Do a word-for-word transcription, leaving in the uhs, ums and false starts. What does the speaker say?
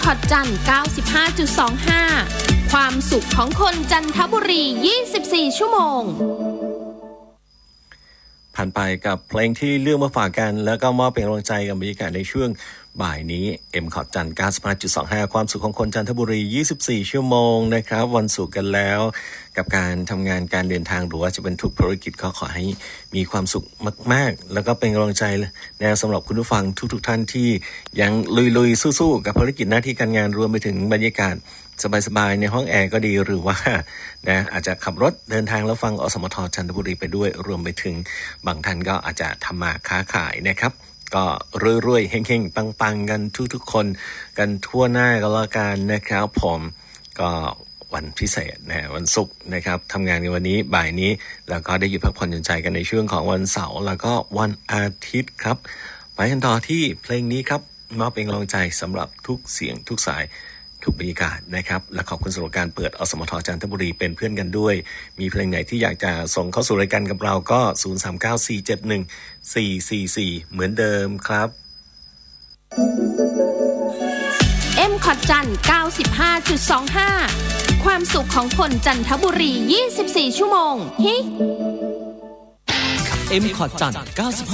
คอตจัน เก้าสิบห้าจุดสองห้า ความสุขของคนจันทบุรียี่สิบสี่ชั่วโมงผ่านไปกับเพลงที่เลือกมาฝากกันแล้วก็มอบเป็นกำลังใจกับบรรยากาศในช่วงบ่ายนี้ M คอร์ดจันทร์ เก้าสิบห้าจุดสองห้า ความสุขของคนจันทบุรียี่สิบสี่ชั่วโมงนะครับวันศุกร์กันแล้วกับการทำงานการเดินทางหรือว่าจะเป็นทุกภารกิจก็ขอให้มีความสุขมากๆแล้วก็เป็นกำลังใจนะสำหรับคุณผู้ฟังทุกๆท่านที่ยังลุยๆสู้ๆกับภารกิจหน้าที่การงานรวมไปถึงบรรยากาศสบายๆในห้องแอร์ก็ดีหรือว่านะอาจจะขับรถเดินทางแล้วฟังอสมทจันทบุรีไปด้วยรวมไปถึงบางท่านก็อาจจะทำมาค้าขายนะครับก็รวยๆเฮงๆปังๆกันทุกๆคนกันทั่วหน้าก็แล้วกันนะครับผมก็วันพิเศษนะวันศุกร์นะครับทำงานในวันนี้บ่ายนี้แล้วก็ได้หยุดพักผ่อนหย่อนใจกันในช่วงของวันเสาร์แล้วก็วันอาทิตย์ครับไปกันต่อที่เพลงนี้ครับมอบเป็นกำลังใจสำหรับทุกเสียงทุกสายทุกบรรยากาศนะครับและขอบคุณสำหรับการเปิดอสมทจันทบุรีเป็นเพื่อนกันด้วยมีเพลงไหนที่อยากจะส่งเข้าสู่รายการกับเราก็ศูนย์ สาม เก้า สี่ เจ็ด หนึ่ง สี่ สี่ สี่เหมือนเดิมครับ M คอร์ดจัน เก้าสิบห้าจุดสองห้า ความสุขของคนจันทบุรียี่สิบสี่ชั่วโมงฮิ M คอร์ดจันทร์ เก้าสิบห้า